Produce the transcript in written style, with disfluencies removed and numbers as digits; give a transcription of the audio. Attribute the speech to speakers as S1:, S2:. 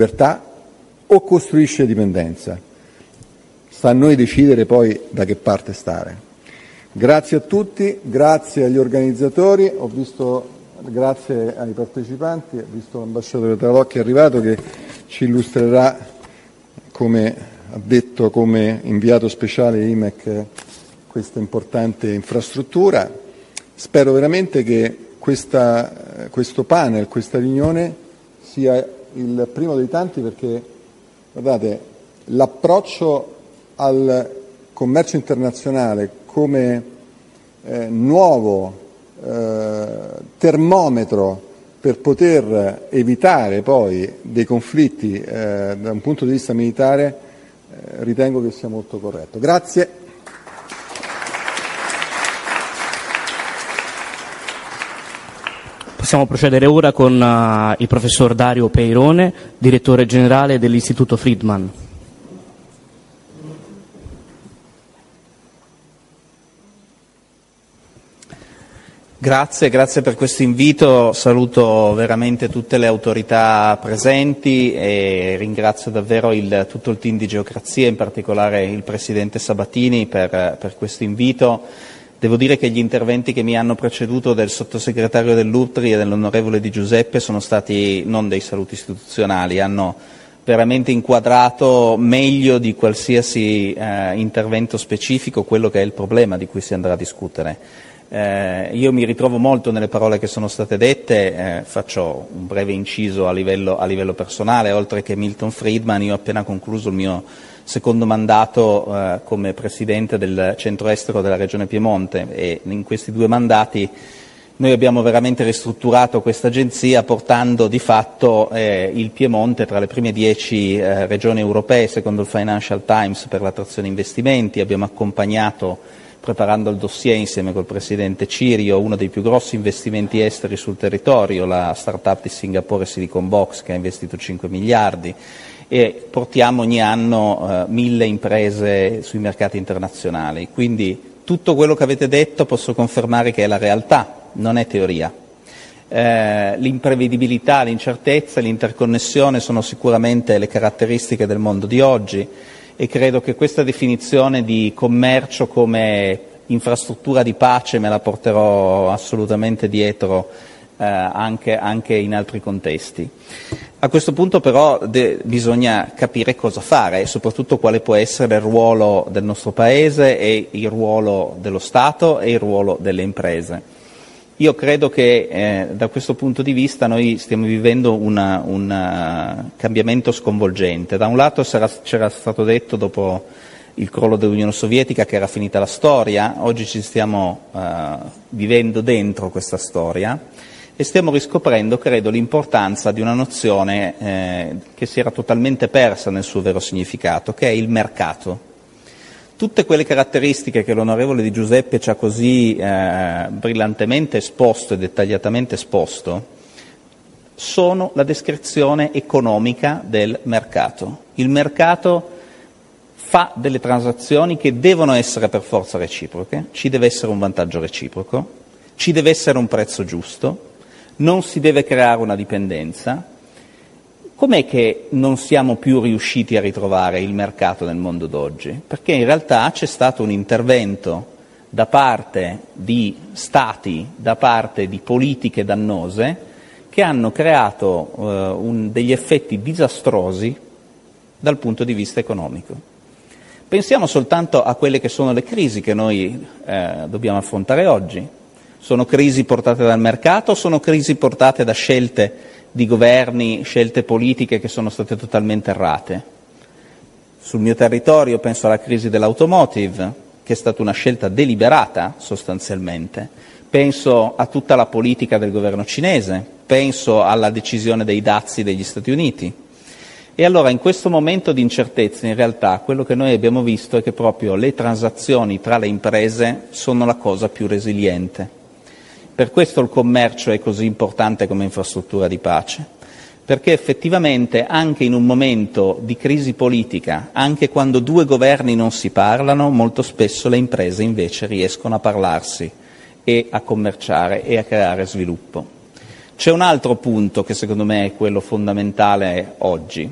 S1: libertà o costruisce dipendenza. Sta a noi decidere poi da che parte stare. Grazie a tutti, grazie agli organizzatori, grazie ai partecipanti, ho visto l'ambasciatore Tralocchi è arrivato che ci illustrerà, come ha detto, come inviato speciale IMEC questa importante infrastruttura. Spero veramente che questo panel, questa riunione sia il primo dei tanti, perché guardate, l'approccio al commercio internazionale come nuovo termometro per poter evitare poi dei conflitti da un punto di vista militare ritengo che sia molto corretto. Grazie.
S2: Possiamo procedere ora con il professor Dario Peirone, direttore generale dell'Istituto Friedman.
S3: Grazie per questo invito, saluto veramente tutte le autorità presenti e ringrazio davvero tutto il team di Geocrazia, in particolare il Presidente Sabatini per questo invito. Devo dire che gli interventi che mi hanno preceduto del Sottosegretario Dell'Utri e dell'Onorevole Di Giuseppe sono stati non dei saluti istituzionali, hanno veramente inquadrato meglio di qualsiasi intervento specifico quello che è il problema di cui si andrà a discutere. Io mi ritrovo molto nelle parole che sono state dette, faccio un breve inciso a livello personale. Oltre che Milton Friedman, io ho appena concluso il mio secondo mandato come Presidente del Centro Estero della Regione Piemonte e in questi 2 mandati noi abbiamo veramente ristrutturato questa agenzia portando di fatto il Piemonte tra le prime 10 regioni europee secondo il Financial Times per l'attrazione investimenti. Abbiamo accompagnato, preparando il dossier insieme col Presidente Cirio, uno dei più grossi investimenti esteri sul territorio, la start-up di Singapore Silicon Box, che ha investito 5 miliardi, e portiamo ogni anno 1000 imprese sui mercati internazionali. Quindi tutto quello che avete detto posso confermare che è la realtà, non è teoria. L'imprevedibilità, l'incertezza, l'interconnessione sono sicuramente le caratteristiche del mondo di oggi, e credo che questa definizione di commercio come infrastruttura di pace me la porterò assolutamente dietro anche in altri contesti. A questo punto però bisogna capire cosa fare e soprattutto quale può essere il ruolo del nostro Paese e il ruolo dello Stato e il ruolo delle imprese. Io credo che da questo punto di vista noi stiamo vivendo un cambiamento sconvolgente. Da un lato c'era stato detto dopo il crollo dell'Unione Sovietica che era finita la storia, oggi ci stiamo vivendo dentro questa storia e stiamo riscoprendo, credo, l'importanza di una nozione che si era totalmente persa nel suo vero significato, che è il mercato. Tutte quelle caratteristiche che l'onorevole Di Giuseppe ci ha così brillantemente esposto e dettagliatamente esposto sono la descrizione economica del mercato. Il mercato fa delle transazioni che devono essere per forza reciproche, ci deve essere un vantaggio reciproco, ci deve essere un prezzo giusto, non si deve creare una dipendenza. Com'è che non siamo più riusciti a ritrovare il mercato nel mondo d'oggi? Perché in realtà c'è stato un intervento da parte di stati, da parte di politiche dannose che hanno creato degli effetti disastrosi dal punto di vista economico. Pensiamo soltanto a quelle che sono le crisi che noi dobbiamo affrontare oggi. Sono crisi portate dal mercato o sono crisi portate da scelte di governi, scelte politiche che sono state totalmente errate? Sul mio territorio penso alla crisi dell'automotive, che è stata una scelta deliberata sostanzialmente, penso a tutta la politica del governo cinese, penso alla decisione dei dazi degli Stati Uniti. E allora in questo momento di incertezza in realtà quello che noi abbiamo visto è che proprio le transazioni tra le imprese sono la cosa più resiliente. Per questo il commercio è così importante come infrastruttura di pace, perché effettivamente anche in un momento di crisi politica, anche quando 2 governi non si parlano, molto spesso le imprese invece riescono a parlarsi e a commerciare e a creare sviluppo. C'è un altro punto che secondo me è quello fondamentale oggi,